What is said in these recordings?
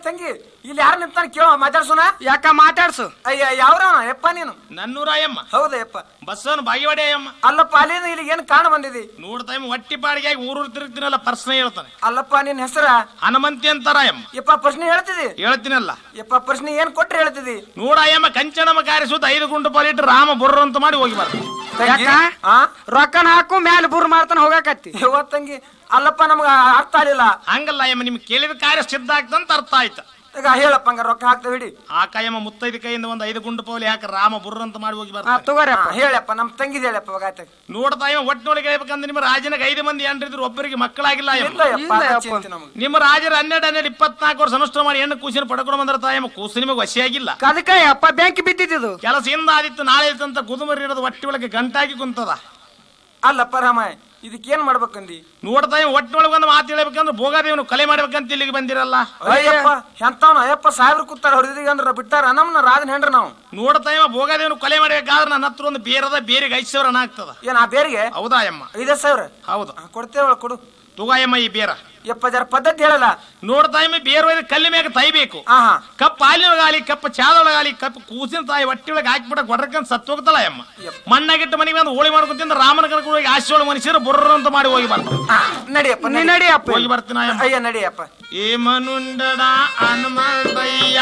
ತಂಗಿ ಇಲ್ಲಿ ಯಾರು ನಿಂತಾನ ಕೇಳ ಮಾತಾಡ್ಸೋಣ. ಯಾಕ ಮಾತಾಡ್ಸು. ಅಯ್ಯ ಯಾವ್ರವನ ಯಪ್ಪ ನೀನು? ನನ್ನೂರಾಯಮ್ಮ. ಹೌದಾ ಯಪ್ಪ? ಬಸ್ಸವನು ಬಾಗಿವಾಡಿ ಅಯ್ಯಮ್ಮ. ಅಲ್ಲಪ್ಪ ಅಲ್ಲಿಂದ ಇಲ್ಲಿ ಏನು ಕಾಣ ಬಂದಿದಿ? ನೋಡ್ತಾ ಹೊಟ್ಟಿ ಪಾಡಿಗೆ ಊರು ತಿರುಗ್ತೀನಲ್ಲ ಪ್ರಶ್ನೆ ಹೇಳ್ತಾನೆ. ಅಲ್ಲಪ್ಪ ನಿನ್ ಹೆಸರ? ಹನುಮಂತಿ ಅಂತಾರಾಯಮ್ಮ. ಯಪ್ಪ ಪ್ರಶ್ನೆ ಹೇಳ್ತಿದಿ? ಹೇಳ್ತೀನಲ್ಲ ಯಪ್ಪ ಪ್ರಶ್ನೆ ಏನ್ ಕೊಟ್ರೆ ಹೇಳ್ತಿದಿ? ನೋಡಾಯಮ್ಮ ಕಂಚನಮ್ಮ ಕಾರಿಸುತ್ತ 5 ಗುಂಡು ಪಾಲಿಟ್ಟು ರಾಮ ಬುರ್ರ ಅಂತ ಮಾಡಿ ಹೋಗಿ ಬರ್ತ. ರೊಕ್ಕನ ಹಾಕು ಮ್ಯಾಲ ಬುರ್ ಮಾಡ್ತಾನ ಹೋಗಾಕತ್ತಿ. ತಂಗಿ ಅಲ್ಲಪ್ಪ ನಮ್ಗ ಅರ್ಥ ಆಗಿಲ್ಲ. ಹಂಗಲ್ಲ ಅಯ್ಯಮ್ಮ, ನಿಮ್ಗೆ ಕೇಳಿದ ಕಾರ್ಯ ಸಿದ್ಧ ಆಗ್ತಂತ ಅರ್ಥ ಆಯ್ತ. ಈಗ ಹೇಳಪ್ಪ ಹಂಗ ರೊಕ್ಕ ಹಾಕ್ತೇವೆ ಹಿಡಿ. ಆ ಕಾಯಮ್ಮ ಮುತ್ತೈದ ಕೈಯಿಂದ 5 ಗುಂಡು ಪೌಲಿ ಹಾಕ ರಾಮ ಬುರ್ರ ಅಂತ ಮಾಡಿ ಹೋಗಿ ಬರ್ತ. ತಗೋರಪ್ಪ ಹೇಳಪ್ಪ ನಮ್ ತಂಗಿದ್ ಹೇಳಪ್ಪ. ನೋಡ್ತಾ ಒಟ್ಟಿನೊಳಗೆ ಹೇಳ್ಬೇಕಂದ್ರೆ ನಿಮ್ಮ ರಾಜನ 5 ಮಂದಿ ಹೆಂಡ್ರಿದ್ರು, ಒಬ್ಬರಿಗೆ ಮಕ್ಕಳಾಗಿಲ್ಲ. ನಿಮ್ಮ ರಾಜರ 12 24 ವರ್ಷ ಅನುಷ್ಠಾನ ಮಾಡಿ ಹೆಣ್ಣು ಕೂಸಿನ ಪಡ್ಕೊಂಡು ಬಂದ್ರ ತಾಯಮ್ಮ ಕೂಸು ನಿಮಗೆ ವಶಿಯಾಗಿಲ್ಲ. ಅಪ್ಪ ಬೆಂಕಿ ಬಿದ್ದಿದ್ದು ಕೆಲಸದಿಂದ ಆದಿತ್ತು ನಾಳೆ ಇತ್ತಂತ ಗುದುಮರಿ ಇರೋದು ಹೊಟ್ಟಿ ಒಳಗೆ ಗಂಟಾಗಿ ಕುಂತದ. ಅಲ್ಲಪ್ಪ ರಾಮ ಇದಕ್ಕೇನ್ ಮಾಡ್ಬೇಕಂದಿ? ನೋಡ್ತಾ ಒಟ್ಟಿನೊಳಗೆ ಒಂದು ಮಾತು ಹೇಳ್ಬೇಕಂದ್ರೆ ಭೋಗಾದೇವನು ಕಲೆ ಮಾಡ್ಬೇಕಂತ ಇಲ್ಲಿಗೆ ಬಂದಿರಲ್ಲ. ಅಯ್ಯಪ್ಪ ಎಂತವನ ಅಯ್ಯಪ್ಪ ಸಾವಿರ ಕೂತಾರ ಹೊರದಿಗೆ ಅಂದ್ರ ಬಿಟ್ಟಾರ ನಮ್ನ ರಾಜನ ಹೆಂಡ್ರ ನಾವು. ನೋಡ್ತಾ ಭೋಗಾದೇವನು ಕಲೆ ಮಾಡ್ಬೇಕಾದ್ರೆ ನನ್ನ ಹತ್ರ ಒಂದು ಬೇರದ ಬೇರಿಗೆ 5 ಸಾವಿರ ಆಗ್ತದ. ಏನ್ ಆ ಬೇರಿಗೆ? ಹೌದಾ ಅಮ್ಮ? 5 ಸಾವಿರ? ಹೌದು. ಕೊಡ್ತೇವ ಕೊಡು. ತುಗಾಯಮ್ಮ ಈ ಬೇರ. ಯಪ್ಪ ಜರ ಪದ್ಧತಿ ಹೇಳಲ್ಲ. ನೋಡ್ತಾ ಬೇರೆ ಕಲ್ಲಿ ಮ್ಯಾಗ ತೈಬೇಕು. ಕಪ್ ಹಾಲಿನೊಳಗಾಲಿ ಕಪ್ ಚಾದೊಳಗಾಲಿ ಕಪ್ ಕೂಸಿನ ತಾಯಿ ಹೊಟ್ಟಿ ಒಳಗೆ ಹಾಕಿಬಿಟ್ಟ ಗೊಡ್ರಕಂತ ಸತ್ತು ಹೋಗ್ತಲ್ಲ ಅಮ್ಮ. ಮಣ್ಣಾಗಿಟ್ಟು ಮನೆಗೆ ಬಂದು ಹೋಳಿ ಮಾಡ್ಕೊತಿಂದ ರಾಮನ ಕರ್ಕೊಂಡು ಆಶೆಯೊಳಗೆ ಮನುಷ್ಯರು ಬುರ್ರ ಅಂತ ಮಾಡಿ ಹೋಗಿ ಬರ್ತಾರೆ. ನಡಿಯಪ್ಪ ನಡಿಯಪ್ಪ ಹೋಗಿ ಬರ್ತೀನಿ ಅಯ್ಯ ನಡಿಯಪ್ಪ. ಏಮನುಂಡಡ ಹನುಮಂತಯ್ಯ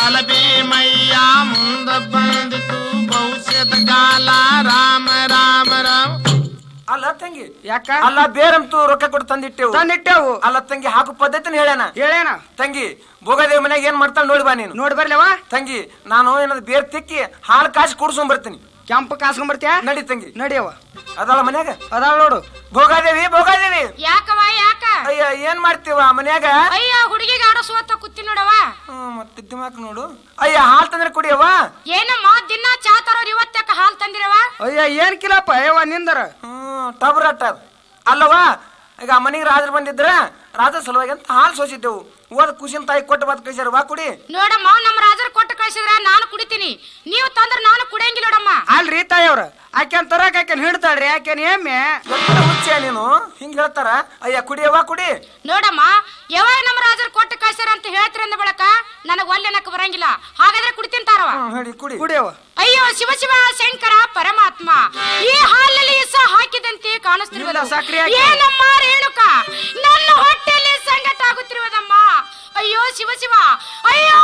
ಬಾಲಭೀಮಯ್ಯ ಮುಂದ ಬಂದಿತು ಭವಿಷ್ಯದ ಕಾಲ ರಾಮ ರಾಮ ರಾಮ. ಅಲ್ಲ ತಂಗಿ ಯಾಕ? ಅಲ್ಲ ಬೇರಂತೂ ರೊಕ್ಕ ಕೊಟ್ಟು ತಂದಿಟ್ಟೆವು. ಅಲ್ಲ ತಂಗಿ ಹಾಕು ಪದ್ಧತಿನ ಹೇಳೇನ ತಂಗಿ. ಭೋಗದೇವ್ ಮನ್ಯಾಗ ಏನ್ ಮಾಡ್ತಾಳ ನೋಡಿ ಬಾ ನೀನು. ನೋಡಿ ಬರ್ಲವ ತಂಗಿ. ನಾನು ಏನಾದ್ರು ಬೇರ್ ತಿಕ್ಕಿ ಹಾಲು ಕಾಸಿ ಕುಡ್ಸ್ಕೊಂಡ್ ಬರ್ತೀನಿ. ಕೆಂಪು ಕಾಸ್ಕೊಂಡ್ ಬರ್ತೀಯ? ನಡಿ ತಂಗಿ ನಡಿಯವ. ಅದಾಳ ಮನ್ಯಾಗ? ಅದಾಳ ನೋಡು. ಭೋಗಾದೇವಿ ಭೋಗಾದೇವಿ. ಯಾಕವ ಯಾಕ? ಅಯ್ಯ ಏನ್ ಮಾಡ್ತೀವ ಮನ್ಯಾಗ? ಅಯ್ಯ ಹುಡುಗಿಗೆ ಆಡಸುವತ್ತ ಕೂತಿ ನೋಡವ. ಮತ್ತೆ ದಿಮಾಕ್ ನೋಡು. ಅಯ್ಯ ಹಾಲ್ ತಂದ್ರೆ ಕುಡಿಯವ. ಏನಮ್ಮ ದಿನ ಚಾ ತರೋರ್ ಇವತ್ತಕ್ಕ ಹಾಲ್ ತಂದಿರವ? ಅಯ್ಯ ಏನ್ ಕಿಲಪ್ಪ ಯವ್ವ ನಿಂದರ. ಟಬ್ರಟ್ಟ ಅಲ್ಲವಾ. ಈಗ ಮನೆಗೆ ರಾಜರು ಬಂದಿದ್ರ ರಾಜ ಸಲುವಾಗಿ ಅಂತ ಹಾಲು ಸೋಸಿದ್ದೆವು. ಓದ್ ಖುಷಿನ ತಾಯಿ ಕೊಟ್ಟು ಬಾತ್ ಕಳಿಸ್ಯಾರ. ವಾ ಕುಡಿ. ನೋಡಮ್ಮ ನಮ್ಮ ರಾಜರು ಕೊಟ್ಟು ಕಳಿಸಿದ್ರ ನಾನು ಕುಡಿತೀನಿ, ನೀವು ತಂದ್ರ ನಾನು ಕುಡಿಯಂಗಿಲ್ಲ ನೋಡಮ್ಮ. ಅಲ್ರಿ ತಾಯವ್ರ ಆಕೆನ್ ತರಕ್ ಆಕೆನ್ ಹಿಡ್ತಾಳ್ರಿ. ಆಕೆನ್ ಎಮ್ಮೆ ಹುಚ್ಚ ನೀನು ಹಿಂಗ ಹೇಳ್ತಾರ? ಅಯ್ಯ ಕುಡಿಯವ ಕುಡಿ. ನೋಡಮ್ಮ ಯಾವಾಗ ನಮ್ಮ ರಾಜರು ಕೊಟ್ಟು ಕಳಿಸ್ಯಾರ ಅಂತ ಹೇಳ್ತೀರ ಅಂದ ಬಳಕ ನನಗ್ ಒಲ್ಲೆನಕ್ ಬರಂಗಿಲ್ಲ. ಹಾಗಾದ್ರೆ ಕುಡಿತೀನಿ ತಾರವ. ಕುಡಿ ಕುಡಿಯವ. ಅಯ್ಯೋ ಶಿವ ಶಿವ ಶಂಕರ ಪರಮಾತ್ಮ, ಈ ಹಾಲಲ್ಲಿ ಸಹ ಹಾಕಿದಂತೆ ಕಾಣಿಸ್ತಿರುವುದು ಏನಮ್ಮ ರೇಣುಕ, ನನ್ನ ಹೊಟ್ಟೆಯಲ್ಲಿ ಸಂಗಟ ಆಗುತ್ತಿರುವುದಮ್ಮ. ಅಯ್ಯೋ ಶಿವ ಶಿವ, ಅಯ್ಯೋ